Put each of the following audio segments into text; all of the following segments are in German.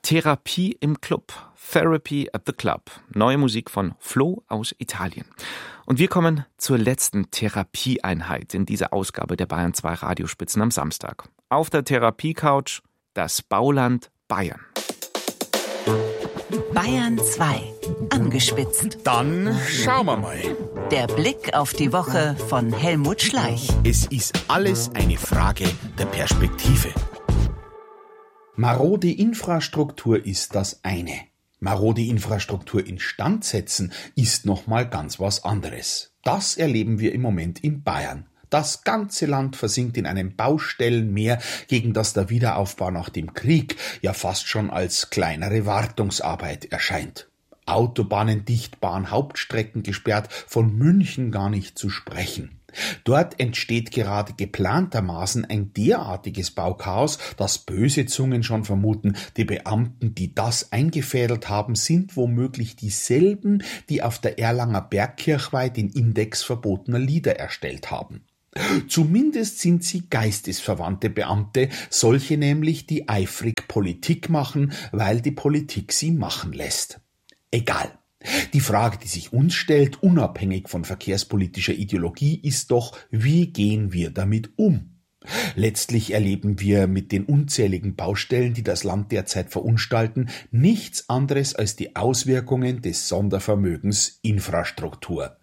Therapie im Club, Therapy at the Club, neue Musik von Flo aus Italien. Und wir kommen zur letzten Therapieeinheit in dieser Ausgabe der Bayern 2 Radiospitzen am Samstag. Auf der Therapiecouch das Bauland Bayern. Bayern 2, angespitzt. Dann schauen wir mal. Der Blick auf die Woche von Helmut Schleich. Es ist alles eine Frage der Perspektive. Marode Infrastruktur ist das eine. Marode Infrastruktur instand setzen ist nochmal ganz was anderes. Das erleben wir im Moment in Bayern. Das ganze Land versinkt in einem Baustellenmeer, gegen das der Wiederaufbau nach dem Krieg ja fast schon als kleinere Wartungsarbeit erscheint. Autobahnen dicht, Bahnhauptstrecken gesperrt, von München gar nicht zu sprechen. Dort entsteht gerade geplantermaßen ein derartiges Bauchaos, dass böse Zungen schon vermuten, die Beamten, die das eingefädelt haben, sind womöglich dieselben, die auf der Erlanger Bergkirchweih den Index verbotener Lieder erstellt haben. Zumindest sind sie geistesverwandte Beamte, solche nämlich, die eifrig Politik machen, weil die Politik sie machen lässt. Egal. Die Frage, die sich uns stellt, unabhängig von verkehrspolitischer Ideologie, ist doch, wie gehen wir damit um? Letztlich erleben wir mit den unzähligen Baustellen, die das Land derzeit verunstalten, nichts anderes als die Auswirkungen des Sondervermögens Infrastruktur.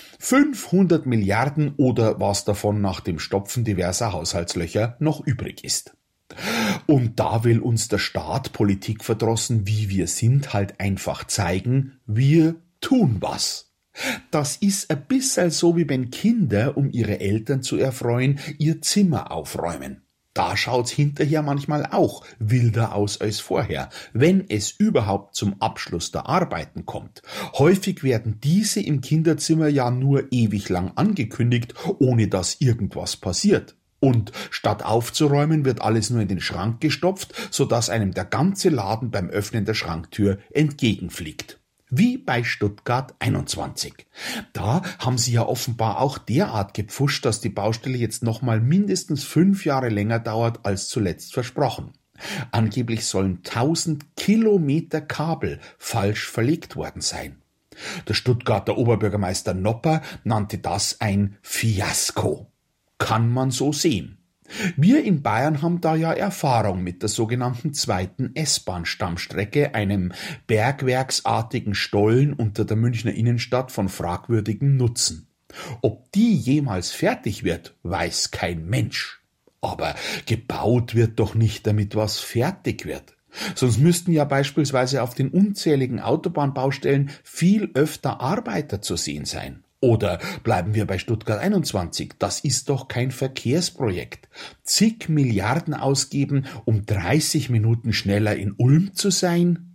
500 Milliarden oder was davon nach dem Stopfen diverser Haushaltslöcher noch übrig ist. Und da will uns der Staat, politikverdrossen wie wir sind, halt einfach zeigen, wir tun was. Das ist ein bisschen so, wie wenn Kinder, um ihre Eltern zu erfreuen, ihr Zimmer aufräumen. Da schaut's hinterher manchmal auch wilder aus als vorher, wenn es überhaupt zum Abschluss der Arbeiten kommt. Häufig werden diese im Kinderzimmer ja nur ewig lang angekündigt, ohne dass irgendwas passiert. Und statt aufzuräumen, wird alles nur in den Schrank gestopft, sodass einem der ganze Laden beim Öffnen der Schranktür entgegenfliegt. Wie bei Stuttgart 21. Da haben sie ja offenbar auch derart gepfuscht, dass die Baustelle jetzt nochmal mindestens 5 Jahre länger dauert als zuletzt versprochen. Angeblich sollen 1000 Kilometer Kabel falsch verlegt worden sein. Der Stuttgarter Oberbürgermeister Nopper nannte das ein Fiasko. Kann man so sehen. Wir in Bayern haben da ja Erfahrung mit der sogenannten zweiten S-Bahn-Stammstrecke, einem bergwerksartigen Stollen unter der Münchner Innenstadt von fragwürdigem Nutzen. Ob die jemals fertig wird, weiß kein Mensch. Aber gebaut wird doch nicht, damit was fertig wird. Sonst müssten ja beispielsweise auf den unzähligen Autobahnbaustellen viel öfter Arbeiter zu sehen sein. Oder bleiben wir bei Stuttgart 21, das ist doch kein Verkehrsprojekt. Zig Milliarden ausgeben, um 30 Minuten schneller in Ulm zu sein?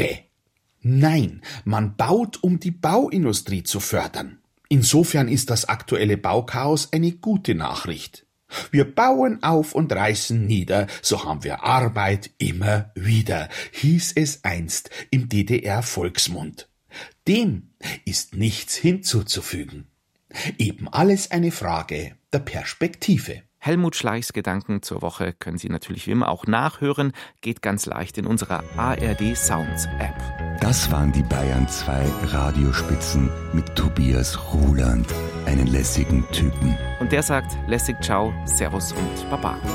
Nein, man baut, um die Bauindustrie zu fördern. Insofern ist das aktuelle Bauchaos eine gute Nachricht. Wir bauen auf und reißen nieder, so haben wir Arbeit immer wieder, hieß es einst im DDR-Volksmund. Dem ist nichts hinzuzufügen. Eben alles eine Frage der Perspektive. Helmut Schleichs Gedanken zur Woche können Sie natürlich wie immer auch nachhören. Geht ganz leicht in unserer ARD Sounds App. Das waren die Bayern 2 Radiospitzen mit Tobias Ruland, einen lässigen Typen. Und der sagt lässig Ciao, Servus und Baba.